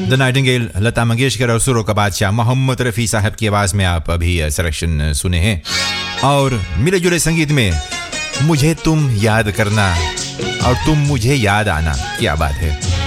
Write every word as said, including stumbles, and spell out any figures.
द Nightingale, Lata Mangeshkar और सुरों का बादशाह मोहम्मद रफ़ी साहब की आवाज में आप अभी सिलेक्शन सुने हैं। और मिले जुले संगीत में मुझे तुम याद करना और तुम मुझे याद आना, क्या बात है।